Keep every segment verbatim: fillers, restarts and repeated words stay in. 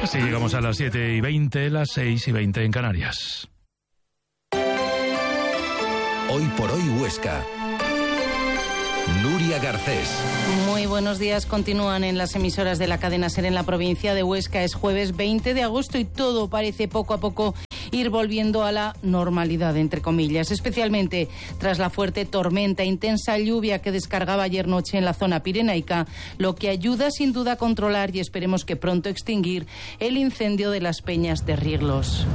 Así llegamos a las siete y veinte, las seis y veinte en Canarias. Hoy por hoy Huesca. Nuria Garcés. Muy buenos días. Continúan en las emisoras de la cadena SER en la provincia de Huesca. Es jueves veinte de agosto y todo parece poco a poco ir volviendo a la normalidad, entre comillas, especialmente tras la fuerte tormenta, intensa lluvia que descargaba ayer noche en la zona pirenaica, lo que ayuda sin duda a controlar y esperemos que pronto extinguir el incendio de las Peñas de Riglos.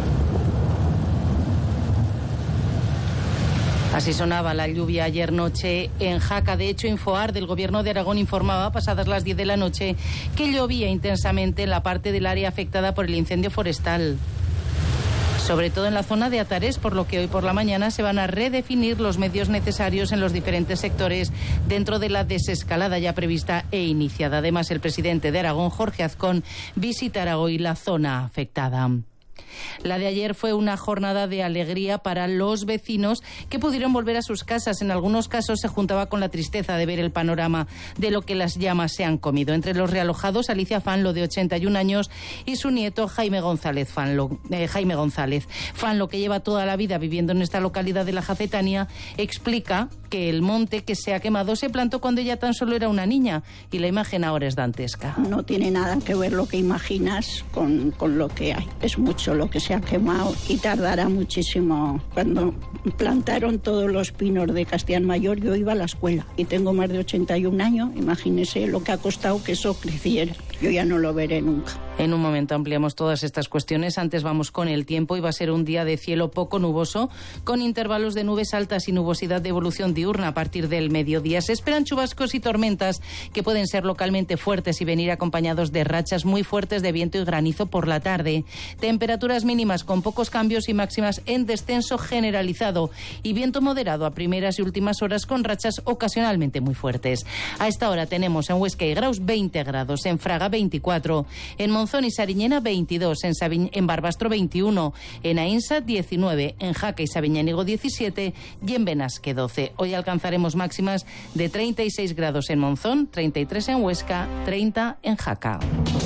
Así sonaba la lluvia ayer noche en Jaca. De hecho, Infoar del Gobierno de Aragón informaba, pasadas las diez de la noche, que llovía intensamente en la parte del área afectada por el incendio forestal, sobre todo en la zona de Atarés, por lo que hoy por la mañana se van a redefinir los medios necesarios en los diferentes sectores dentro de la desescalada ya prevista e iniciada. Además, el presidente de Aragón, Jorge Azcón, visitará hoy la zona afectada. La de ayer fue una jornada de alegría para los vecinos que pudieron volver a sus casas. En algunos casos se juntaba con la tristeza de ver el panorama de lo que las llamas se han comido. Entre los realojados, Alicia Fanlo, de ochenta y un años, y su nieto Jaime González Fanlo. Eh, Jaime González Fanlo, que lleva toda la vida viviendo en esta localidad de la Jacetania, explica que el monte que se ha quemado se plantó cuando ella tan solo era una niña y la imagen ahora es dantesca. No tiene nada que ver lo que imaginas con, con lo que hay. Es mucho lo que se ha quemado y tardará muchísimo. Cuando plantaron todos los pinos de Castellán Mayor, yo iba a la escuela y tengo más de ochenta y un años. Imagínese lo que ha costado que eso creciera. Yo ya no lo veré nunca. En un momento ampliamos todas estas cuestiones. Antes vamos con el tiempo y va a ser un día de cielo poco nuboso, con intervalos de nubes altas y nubosidad de evolución diurna a partir del mediodía. Se esperan chubascos y tormentas que pueden ser localmente fuertes y venir acompañados de rachas muy fuertes de viento y granizo por la tarde. Temperaturas mínimas con pocos cambios y máximas en descenso generalizado y viento moderado a primeras y últimas horas con rachas ocasionalmente muy fuertes. A esta hora tenemos en Huesca y Graus veinte grados, en Fraga veinticuatro, en Monzón y Sariñena veintidós, en, Sabi- en Barbastro veintiuno, en Aínsa diecinueve, en Jaca y Sabiñánigo diecisiete y en Benasque doce. Hoy alcanzaremos máximas de treinta y seis grados en Monzón, treinta y tres en Huesca, treinta en Jaca.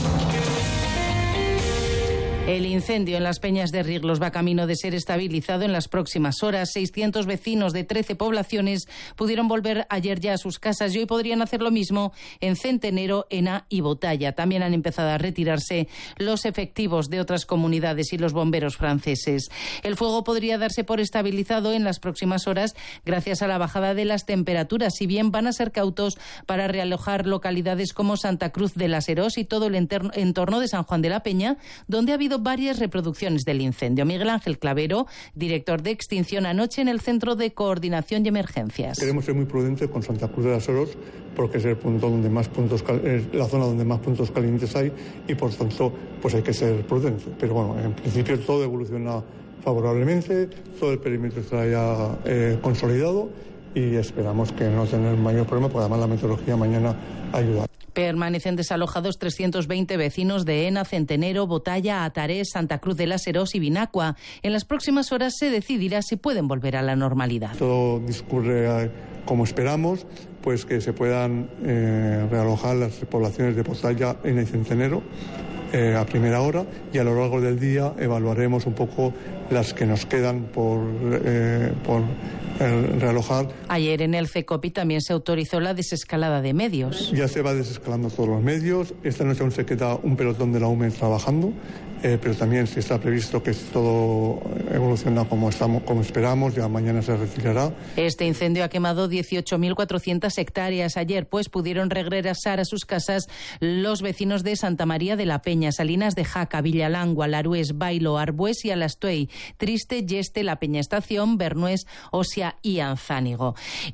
El incendio en las Peñas de Riglos va camino de ser estabilizado en las próximas horas. seiscientos vecinos de trece poblaciones pudieron volver ayer ya a sus casas y hoy podrían hacer lo mismo en Centenero, Ena y Botalla. También han empezado a retirarse los efectivos de otras comunidades y los bomberos franceses. El fuego podría darse por estabilizado en las próximas horas gracias a la bajada de las temperaturas, si bien van a ser cautos para realojar localidades como Santa Cruz de las Herós y todo el entorno de San Juan de la Peña, donde ha habido varias reproducciones del incendio. Miguel Ángel Clavero, director de extinción, anoche en el Centro de Coordinación y Emergencias. Queremos ser muy prudentes con Santa Cruz de las Herós porque es el punto donde más puntos, es la zona donde más puntos calientes hay y por tanto pues hay que ser prudentes. Pero bueno, en principio todo evoluciona favorablemente, todo el perímetro está ya eh, consolidado y esperamos que no tener mayor problema, porque además la meteorología mañana ayuda. Permanecen desalojados trescientos veinte vecinos de Ena, Centenero, Botalla, Atarés, Santa Cruz de las Herós y Vinacua. En las próximas horas se decidirá si pueden volver a la normalidad. Todo discurre como esperamos, pues que se puedan eh, realojar las poblaciones de Botalla, Ena y Centenero eh, a primera hora, y a lo largo del día evaluaremos un poco las que nos quedan por, eh, por eh, realojar. Ayer en el CECOPI también se autorizó la desescalada de medios. Ya se va desescalando todos los medios. Esta noche aún se queda un pelotón de la U M E trabajando, eh, pero también si está previsto que todo evoluciona como, estamos, como esperamos, ya mañana se retirará. Este incendio ha quemado dieciocho mil cuatrocientas hectáreas. Ayer pues pudieron regresar a sus casas los vecinos de Santa María de la Peña, Salinas de Jaca, Villalangua, Larués, Bailo, Arbués y Alastuey, Triste, Yeste, La Peña Estación, Bernués, Osia y Anzánigo.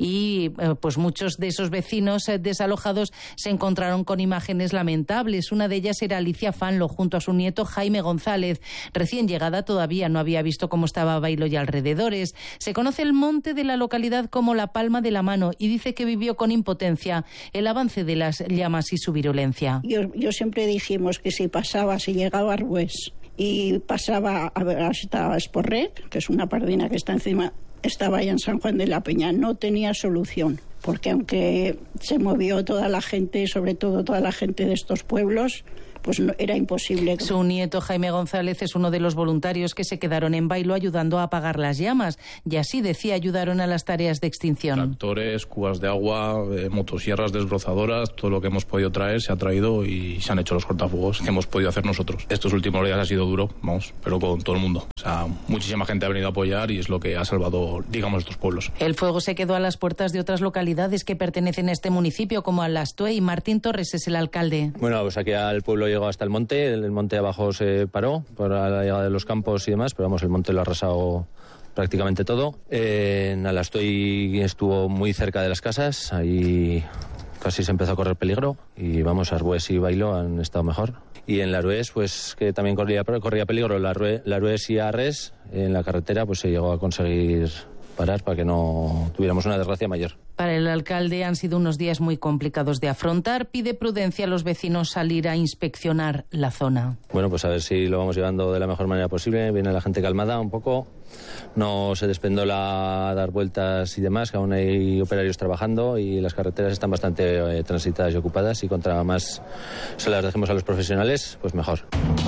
Y eh, pues muchos de esos vecinos eh, desalojados se encontraron con imágenes lamentables. Una de ellas era Alicia Fanlo junto a su nieto Jaime González. Recién llegada todavía no había visto cómo estaba Bailo y alrededores. Se conoce el monte de la localidad como la palma de la mano y dice que vivió con impotencia el avance de las llamas y su virulencia. Yo, yo siempre dijimos que si pasaba, si llegaba a Arbués y pasaba hasta Esporret, que es una pardina que está encima, estaba ya en San Juan de la Peña, no tenía solución, porque aunque se movió toda la gente, sobre todo toda la gente de estos pueblos, pues no, era imposible. Su nieto Jaime González es uno de los voluntarios que se quedaron en Bailo ayudando a apagar las llamas y así, decía, ayudaron a las tareas de extinción. Tractores, cubas de agua, eh, motosierras desbrozadoras, todo lo que hemos podido traer se ha traído y se han hecho los cortafuegos que hemos podido hacer nosotros. Estos últimos días ha sido duro, vamos, pero con todo el mundo. O sea, muchísima gente ha venido a apoyar y es lo que ha salvado, digamos, estos pueblos. El fuego se quedó a las puertas de otras localidades que pertenecen a este municipio, como Alastue, y Martín Torres es el alcalde. Bueno, pues aquí al pueblo llegó hasta el monte, el monte abajo se paró para la llegada de los campos y demás, pero vamos, el monte lo ha arrasado prácticamente todo. Eh, en Alastoy estuvo muy cerca de las casas, ahí casi se empezó a correr peligro y vamos, Arbues y Bailo han estado mejor. Y en Larués, pues que también corría, corría peligro, Larués y Arres, en la carretera, pues se llegó a conseguir parar para que no tuviéramos una desgracia mayor. Para el alcalde han sido unos días muy complicados de afrontar. Pide prudencia a los vecinos salir a inspeccionar la zona. Bueno, pues a ver si lo vamos llevando de la mejor manera posible. Viene la gente calmada un poco. No se despendola a dar vueltas y demás, que aún hay operarios trabajando y las carreteras están bastante eh, transitadas y ocupadas y contra más se las dejemos a los profesionales, pues mejor.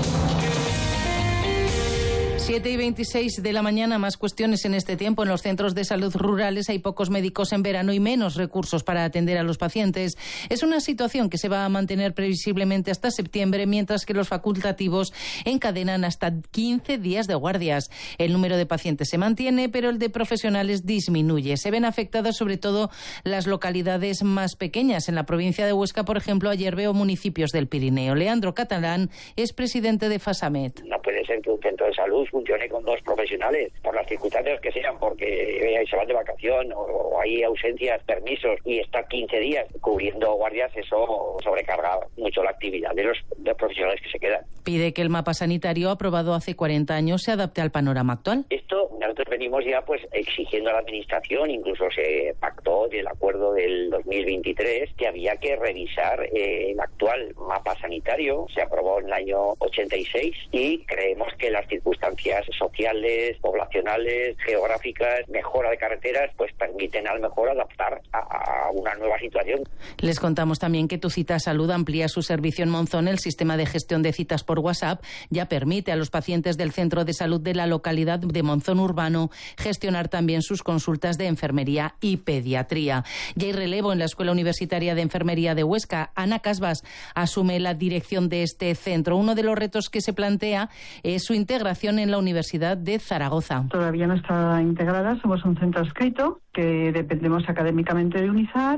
siete y veintiséis de la mañana, más cuestiones en este tiempo. En los centros de salud rurales hay pocos médicos en verano y menos recursos para atender a los pacientes. Es una situación que se va a mantener previsiblemente hasta septiembre, mientras que los facultativos encadenan hasta quince días de guardias. El número de pacientes se mantiene, pero el de profesionales disminuye. Se ven afectadas sobre todo las localidades más pequeñas. En la provincia de Huesca, por ejemplo, ayer veo municipios del Pirineo. Leandro Catalán es presidente de Fasamet. No puede ser que un centro de salud funcione con dos profesionales, por las circunstancias que sean, porque se van de vacación o hay ausencias, permisos, y estar quince días cubriendo guardias, eso sobrecarga mucho la actividad de los, de los profesionales que se quedan. Pide que el mapa sanitario aprobado hace cuarenta años se adapte al panorama actual. Esto nosotros venimos ya pues exigiendo a la administración, incluso se pactó del acuerdo del dos mil veintitrés que había que revisar eh, el actual mapa sanitario. Se aprobó en el año ochenta y seis y creemos que las circunstancias sociales, poblacionales, geográficas, mejora de carreteras, pues permiten a lo mejor adaptar a, a una nueva situación. Les contamos también que Tu Cita Salud amplía su servicio en Monzón. El sistema de gestión de citas por WhatsApp ya permite a los pacientes del centro de salud de la localidad de Monzón Urbano gestionar también sus consultas de enfermería y pediatría. Ya hay relevo en la Escuela Universitaria de Enfermería de Huesca. Ana Casbas asume la dirección de este centro. Uno de los retos que se plantea es su integración en la Universidad de Zaragoza. Todavía no está integrada, somos un centro adscrito que dependemos académicamente de UNIZAR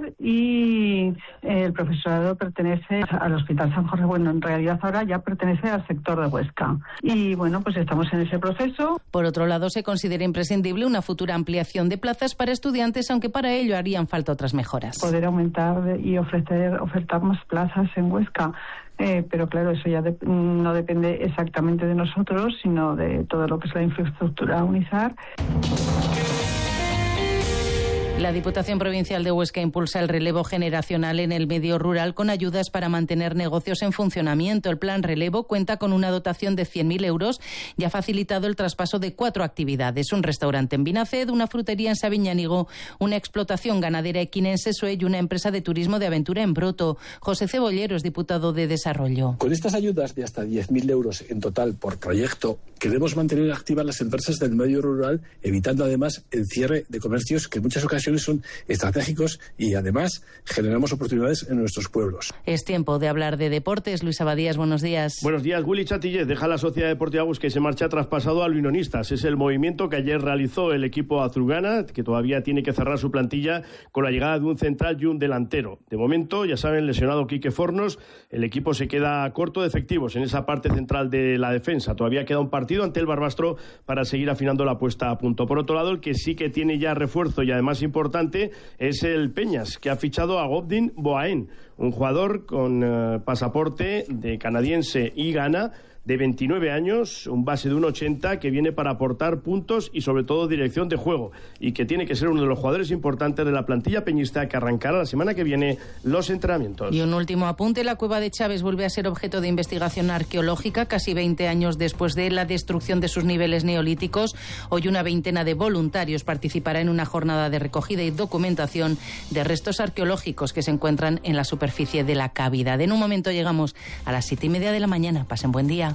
y el profesorado pertenece al Hospital San Jorge. Bueno, en realidad ahora ya pertenece al sector de Huesca. Y bueno, pues estamos en ese proceso. Por otro lado, se considera imprescindible una futura ampliación de plazas para estudiantes, aunque para ello harían falta otras mejoras. Poder aumentar y ofrecer, ofertar más plazas en Huesca. Eh, pero claro, eso ya de, no depende exactamente de nosotros, sino de todo lo que es la infraestructura UNIZAR. La Diputación Provincial de Huesca impulsa el relevo generacional en el medio rural con ayudas para mantener negocios en funcionamiento. El plan relevo cuenta con una dotación de cien mil euros y ha facilitado el traspaso de cuatro actividades: un restaurante en Binaced, una frutería en Sabiñánigo, una explotación ganadera equina en Sesué y una empresa de turismo de aventura en Broto. José Cebollero es diputado de Desarrollo. Con estas ayudas de hasta diez mil euros en total por proyecto, queremos mantener activas las empresas del medio rural, evitando además el cierre de comercios que en muchas ocasiones son estratégicos y además generamos oportunidades en nuestros pueblos. Es tiempo de hablar de deportes. Luis Abadías, buenos días. Buenos días. Willy Chatillez deja la Sociedad Deportiva Huesca y se marcha traspasado al Unionistas. Es el movimiento que ayer realizó el equipo azulgrana, que todavía tiene que cerrar su plantilla con la llegada de un central y un delantero. De momento, ya saben, lesionado Quique Fornos, el equipo se queda corto de efectivos en esa parte central de la defensa. Todavía queda un partido ante el Barbastro para seguir afinando la puesta a punto. Por otro lado, el que sí que tiene ya refuerzo y además importante es el Peñas, que ha fichado a Gobdin Boaen, un jugador con uh, pasaporte de canadiense y Ghana, de veintinueve años, un base de uno ochenta que viene para aportar puntos y sobre todo dirección de juego, y que tiene que ser uno de los jugadores importantes de la plantilla peñista, que arrancará la semana que viene los entrenamientos. Y un último apunte: la cueva de Chávez vuelve a ser objeto de investigación arqueológica casi veinte años después de la destrucción de sus niveles neolíticos. Hoy una veintena de voluntarios participará en una jornada de recogida y documentación de restos arqueológicos que se encuentran en la superficie de la cavidad. En un momento llegamos a las siete y media de la mañana. Pasen buen día.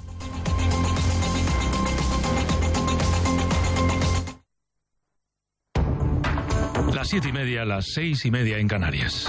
Las siete y media, las seis y media en Canarias.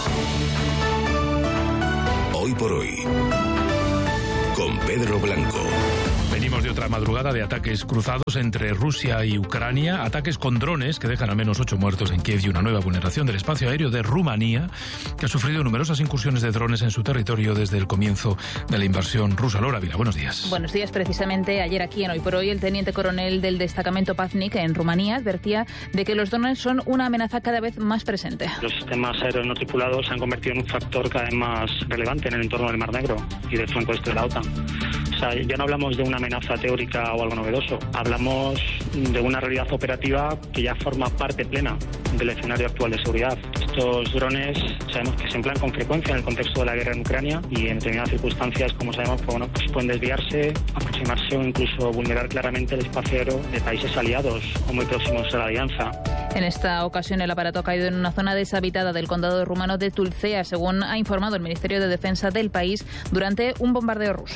Hoy por hoy, con Pedro Blanco. Venimos de otra madrugada de ataques cruzados entre Rusia y Ucrania, ataques con drones que dejan al menos ocho muertos en Kiev y una nueva vulneración del espacio aéreo de Rumanía, que ha sufrido numerosas incursiones de drones en su territorio desde el comienzo de la invasión rusa. Laura Vila, buenos días. Buenos días. Precisamente ayer aquí en Hoy por Hoy, el teniente coronel del destacamento Paznik en Rumanía advertía de que los drones son una amenaza cada vez más presente. Los sistemas aéreos no tripulados se han convertido en un factor cada vez más relevante en el entorno del Mar Negro y del flanco este de la OTAN. O sea, ya no hablamos de una amenaza teórica o algo novedoso. Hablamos de una realidad operativa que ya forma parte plena del escenario actual de seguridad. Estos drones sabemos que se emplean con frecuencia en el contexto de la guerra en Ucrania y en determinadas circunstancias, como sabemos, pues, bueno, pues pueden desviarse, aproximarse o incluso vulnerar claramente el espacio aéreo de países aliados o muy próximos a la alianza. En esta ocasión el aparato ha caído en una zona deshabitada del condado rumano de Tulcea, según ha informado el Ministerio de Defensa del país, durante un bombardeo ruso.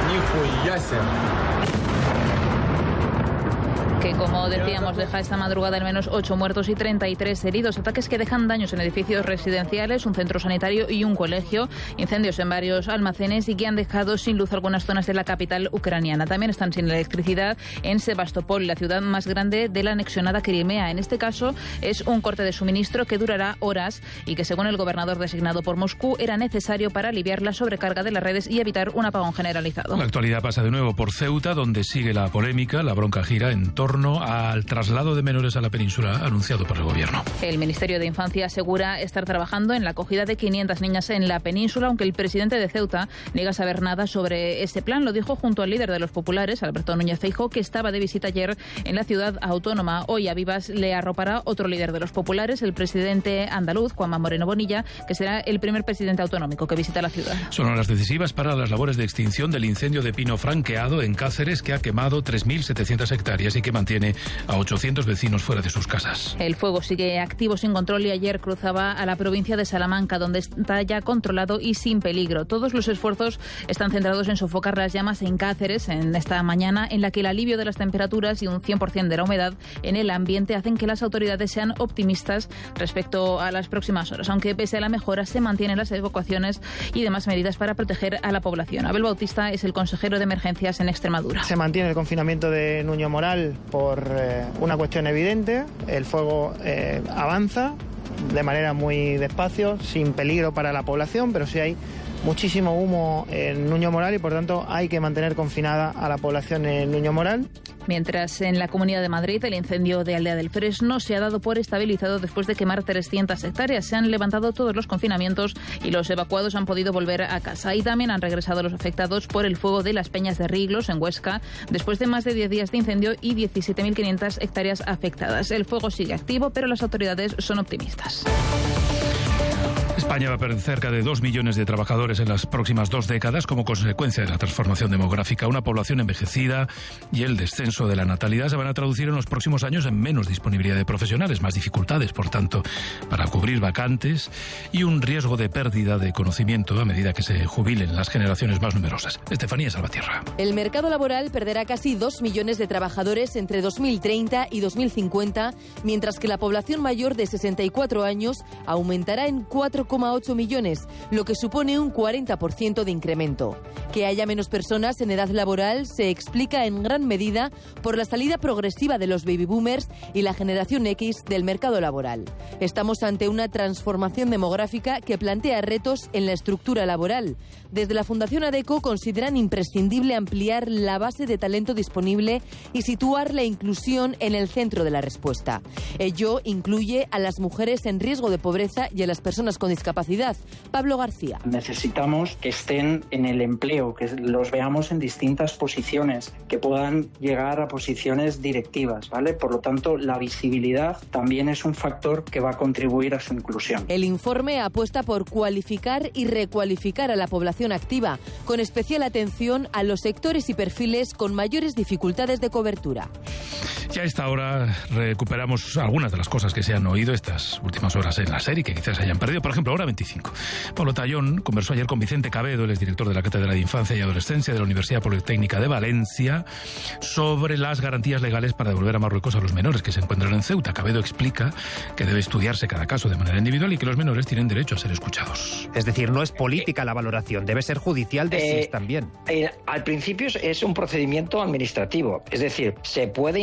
Que, como decíamos, deja esta madrugada al menos ocho muertos y treinta y tres heridos. Ataques que dejan daños en edificios residenciales, un centro sanitario y un colegio. Incendios en varios almacenes y que han dejado sin luz algunas zonas de la capital ucraniana. También están sin electricidad en Sebastopol, la ciudad más grande de la anexionada Crimea. En este caso es un corte de suministro que durará horas y que, según el gobernador designado por Moscú, era necesario para aliviar la sobrecarga de las redes y evitar un apagón generalizado. La actualidad pasa de nuevo por Ceuta, donde sigue la polémica. La bronca gira en torno al traslado de menores a la península anunciado por el gobierno. El Ministerio de Infancia asegura estar trabajando en la acogida de quinientas niñas en la península, aunque el presidente de Ceuta niega saber nada sobre ese plan. Lo dijo junto al líder de los populares, Alberto Núñez Feijóo, que estaba de visita ayer en la ciudad autónoma. Hoy a Vivas le arropará otro líder de los populares, el presidente andaluz, Juanma Moreno Bonilla, que será el primer presidente autonómico que visita la ciudad. Son horas decisivas para las labores de extinción del incendio de pino franqueado en Cáceres, que ha quemado tres mil setecientas hectáreas y que mantiene a ochocientos vecinos fuera de sus casas. El fuego sigue activo sin control y ayer cruzaba a la provincia de Salamanca, donde está ya controlado y sin peligro. Todos los esfuerzos están centrados en sofocar las llamas en Cáceres en esta mañana, en la que el alivio de las temperaturas y un cien por ciento de la humedad en el ambiente hacen que las autoridades sean optimistas respecto a las próximas horas, aunque pese a la mejora se mantienen las evacuaciones y demás medidas para proteger a la población. Abel Bautista es el consejero de emergencias en Extremadura. Se mantiene el confinamiento de Nuño Moral por eh, una cuestión evidente. El fuego eh, avanza de manera muy despacio, sin peligro para la población, pero sí hay muchísimo humo en Nuño Moral y por tanto hay que mantener confinada a la población en Nuño Moral. Mientras en la Comunidad de Madrid el incendio de Aldea del Fresno se ha dado por estabilizado después de quemar trescientas hectáreas. Se han levantado todos los confinamientos y los evacuados han podido volver a casa. Y también han regresado los afectados por el fuego de las Peñas de Riglos en Huesca después de más de diez días de incendio y diecisiete mil quinientas hectáreas afectadas. El fuego sigue activo, pero las autoridades son optimistas. España va a perder cerca de dos millones de trabajadores en las próximas dos décadas como consecuencia de la transformación demográfica. Una población envejecida y el descenso de la natalidad se van a traducir en los próximos años en menos disponibilidad de profesionales, más dificultades, por tanto, para cubrir vacantes y un riesgo de pérdida de conocimiento a medida que se jubilen las generaciones más numerosas. Estefanía Salvatierra. El mercado laboral perderá casi dos millones de trabajadores entre dos mil treinta y dos mil cincuenta, mientras que la población mayor de sesenta y cuatro años aumentará en cuatro coma ocho millones, lo que supone un cuarenta por ciento de incremento. Que haya menos personas en edad laboral se explica en gran medida por la salida progresiva de los baby boomers y la generación X del mercado laboral. Estamos ante una transformación demográfica que plantea retos en la estructura laboral. Desde la Fundación ADECO consideran imprescindible ampliar la base de talento disponible y situar la inclusión en el centro de la respuesta. Ello incluye a las mujeres en riesgo de pobreza y a las personas con discapacidad. Pablo García. Necesitamos que estén en el empleo, que los veamos en distintas posiciones, que puedan llegar a posiciones directivas, ¿vale? Por lo tanto, la visibilidad también es un factor que va a contribuir a su inclusión. El informe apuesta por cualificar y recualificar a la población activa, con especial atención a los sectores y perfiles con mayores dificultades de cobertura. Ya a esta hora recuperamos algunas de las cosas que se han oído estas últimas horas en la serie, que quizás se hayan perdido. Por ejemplo, hora veinticinco. Pablo Tallón conversó ayer con Vicente Cabedo, el exdirector de la Cátedra de Infancia y Adolescencia de la Universidad Politécnica de Valencia, sobre las garantías legales para devolver a Marruecos a los menores que se encuentran en Ceuta. Cabedo explica que debe estudiarse cada caso de manera individual y que los menores tienen derecho a ser escuchados. Es decir, no es política la valoración, debe ser judicial de eh, sí también. Eh, al principio es un procedimiento administrativo, es decir, se puede